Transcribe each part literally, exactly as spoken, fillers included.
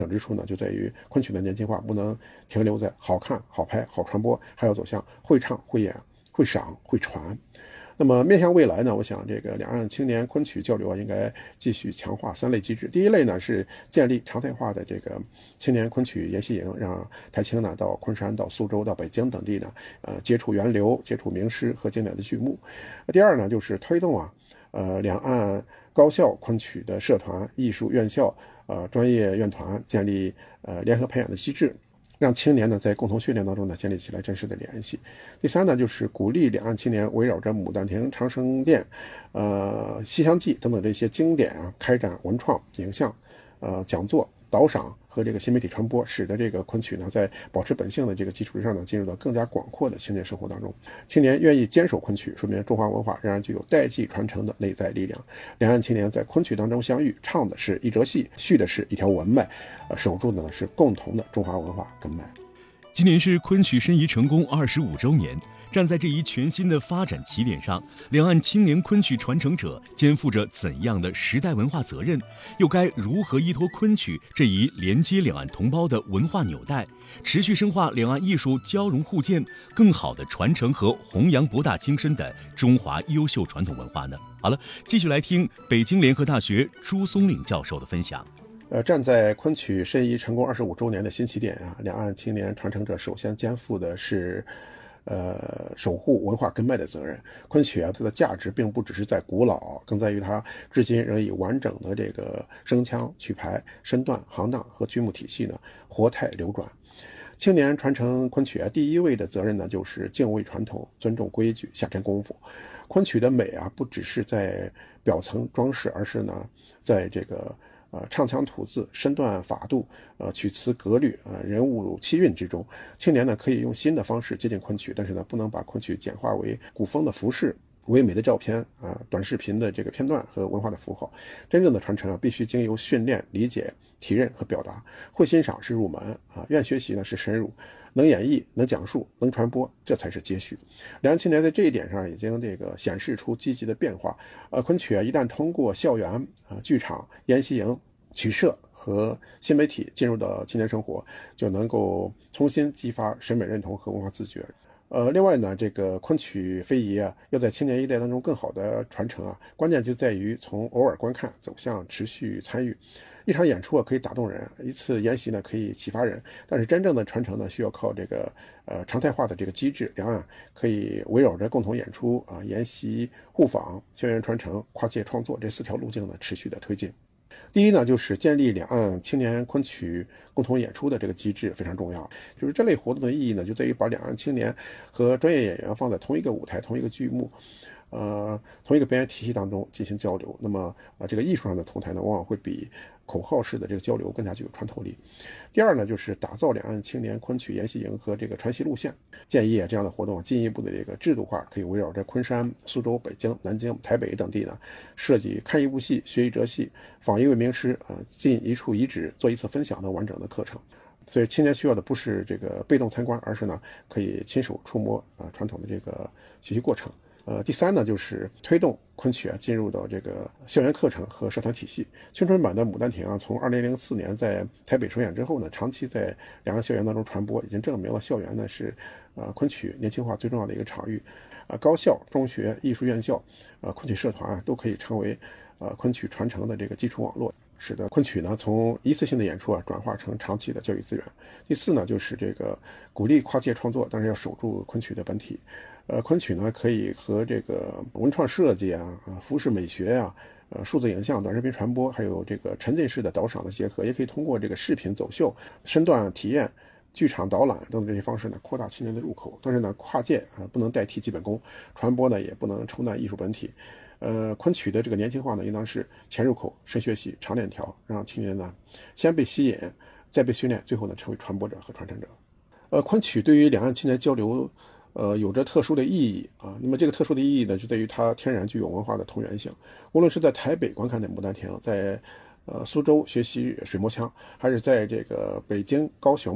之处呢，就在于昆曲的年轻化不能停留在好看、好拍、好传播，还要走向会唱、会演、会赏、会传。那么面向未来呢，我想这个两岸青年昆曲交流啊，应该继续强化三类机制。第一类呢是建立常态化的这个青年昆曲研习营，让台青呢到昆山、到苏州、到北京等地呢，呃接触源流、接触名师和经典的剧目。第二呢就是推动啊，呃两岸高校昆曲的社团、艺术院校、呃专业院团建立呃联合培养的机制。让青年呢在共同训练当中呢建立起来真实的联系。第三呢，就是鼓励两岸青年围绕着《牡丹亭》《长生殿》、呃《西厢记》等等这些经典啊，开展文创、影像、呃讲座、导赏和这个新媒体传播，使得这个昆曲呢在保持本性的这个基础之上呢，进入到更加广阔的青年生活当中。青年愿意坚守昆曲，说明中华文化仍然具有代际传承的内在力量。两岸青年在昆曲当中相遇，唱的是一折戏，续的是一条文脉，呃，守住的呢是共同的中华文化根脉。 今年是昆曲申遗成功二十五周年，站在这一全新的发展起点上，两岸青年昆曲传承者肩负着怎样的时代文化责任？又该如何依托昆曲这一连接两岸同胞的文化纽带，持续深化两岸艺术交融互鉴，更好地传承和弘扬博大精深的中华优秀传统文化呢？好了，继续来听北京联合大学朱松岭教授的分享。 呃，站在昆曲申遗成功二十五周年的新起点啊，两岸青年传承者首先肩负的是，呃，守护文化根脉的责任。昆曲啊，它的价值并不只是在古老，更在于它至今仍以完整的这个声腔、曲牌、身段、行当和剧目体系呢，活态流转。青年传承昆曲啊，第一位的责任呢，就是敬畏传统、尊重规矩、下真功夫。昆曲的美啊，不只是在表层装饰，而是呢，在这个呃，唱腔吐字、身段法度、呃，曲词格律、呃，人物气韵之中，青年呢可以用新的方式接近昆曲，但是呢，不能把昆曲简化为古风的服饰、唯美的照片啊、呃、短视频的这个片段和文化的符号。真正的传承啊，必须经由训练、理解、体认和表达。会欣赏是入门啊，愿学习呢是深入。能演绎、能讲述、能传播，这才是接续。两岸青年在这一点上已经这个显示出积极的变化。呃，昆曲啊，一旦通过校园、啊、呃、剧场、研习营、曲社和新媒体进入到青年生活，就能够重新激发审美认同和文化自觉。呃，另外呢，这个昆曲非遗啊，要在青年一代当中更好的传承啊，关键就在于从偶尔观看走向持续参与。一场演出啊可以打动人，一次研习呢可以启发人，但是真正的传承呢需要靠这个呃常态化的这个机制，两岸可以围绕着共同演出啊、研习、互访、校园传承、跨界创作这四条路径呢持续的推进。第一呢，就是建立两岸青年昆曲共同演出的这个机制非常重要。就是这类活动的意义呢，就在于把两岸青年和专业演员放在同一个舞台、同一个剧目。呃，同一个表演体系当中进行交流，那么呃，这个艺术上的同台呢，往往会比口号式的这个交流更加具有穿透力。第二呢，就是打造两岸青年昆曲研习营和这个传习路线，建议啊这样的活动进一步的这个制度化，可以围绕着昆山、苏州、北京、南京、台北等地呢，设计看一部戏、学一折戏、访一位名师啊、呃，进一处遗址、做一次分享的完整的课程。所以青年需要的不是这个被动参观，而是呢可以亲手触摸啊、呃、传统的这个学习过程。呃，第三呢，就是推动昆曲啊进入到这个校园课程和社团体系。青春版的《牡丹亭》啊，从二零零四年在台北首演之后呢，长期在两岸校园当中传播，已经证明了校园呢是呃昆曲年轻化最重要的一个场域。呃，高校、中学、艺术院校、呃昆曲社团啊，都可以成为呃昆曲传承的这个基础网络，使得昆曲呢从一次性的演出啊转化成长期的教育资源。第四呢，就是这个鼓励跨界创作，但是要守住昆曲的本体。呃，昆曲呢可以和这个文创设计啊、啊服饰美学啊、呃数字影像、短视频传播，还有这个沉浸式的导赏的结合，也可以通过这个视频走秀、身段体验、剧场导览等等这些方式呢，扩大青年的入口。但是呢，跨界啊不能代替基本功，传播呢也不能冲淡艺术本体。呃，昆曲的这个年轻化呢，应当是前入口、深学习、长链条，让青年呢先被吸引，再被训练，最后呢成为传播者和传承者。呃，昆曲对于两岸青年交流。呃，有着特殊的意义啊。那么这个特殊的意义呢，就在于它天然具有文化的同源性。无论是在台北观看的《牡丹亭》，在呃苏州学习水墨腔，还是在这个北京、高雄啊、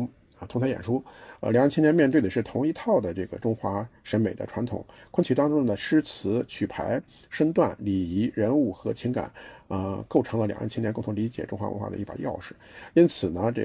同台演出。呃，两岸青年面对的是同一套的这个中华审美的传统。昆曲当中的诗词、曲牌、身段、礼仪、人物和情感，呃，构成了两岸青年共同理解中华文化的一把钥匙。因此呢，这